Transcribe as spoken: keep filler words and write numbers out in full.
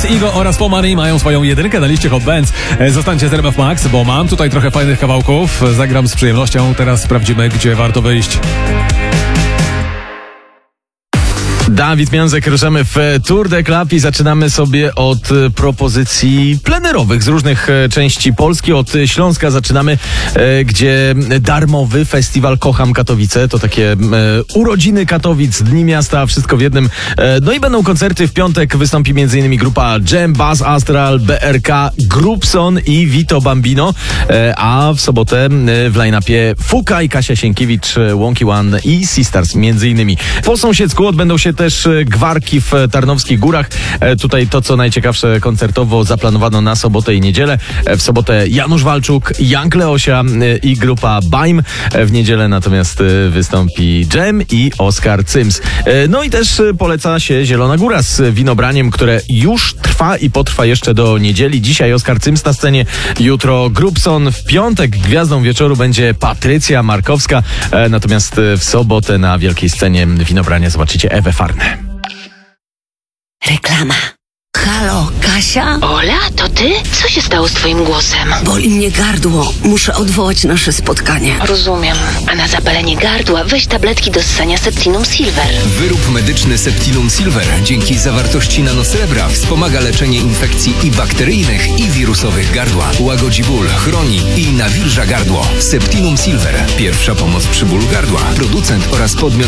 Chris, Igo oraz Pomani mają swoją jedynkę na liście Hot Bands. Zostańcie z R M F Max, bo mam tutaj trochę fajnych kawałków. Zagram z przyjemnością. Teraz sprawdzimy, gdzie warto wyjść. Dawid Miązek, ruszamy w Tour de Club i zaczynamy sobie od propozycji plenerowych z różnych części Polski. Od Śląska zaczynamy, gdzie darmowy festiwal Kocham Katowice. To takie urodziny Katowic, Dni Miasta, wszystko w jednym. No i będą koncerty. W piątek wystąpi m.in. grupa Jam, Buzz Astral, B R K, Grupson i Vito Bambino. A w sobotę w line-upie Fuka i Kasia Sienkiewicz, Wonky One i Sisters między innymi. Po sąsiedzku odbędą się też gwarki w Tarnowskich Górach. Tutaj to, co najciekawsze koncertowo zaplanowano na sobotę i niedzielę. W sobotę Janusz Walczuk, Jank Leosia i grupa Baim. W niedzielę natomiast wystąpi Jam i Oskar Cyms. No i też poleca się Zielona Góra z winobraniem, które już trwa i potrwa jeszcze do niedzieli. Dzisiaj Oskar Cyms na scenie, jutro Grupson. W piątek gwiazdą wieczoru będzie Patrycja Markowska. Natomiast w sobotę na wielkiej scenie winobrania zobaczycie Ewę Farnę. Reklama. Halo, Kasia? Ola, to ty? Co się stało z twoim głosem? Boli mnie gardło. Muszę odwołać nasze spotkanie. Rozumiem. A na zapalenie gardła weź tabletki do ssania Septinum Silver. Wyrób medyczny Septinum Silver dzięki zawartości nanosrebra wspomaga leczenie infekcji i bakteryjnych, i wirusowych gardła. Łagodzi ból, chroni i nawilża gardło. Septinum Silver. Pierwsza pomoc przy bólu gardła. Producent oraz podmiot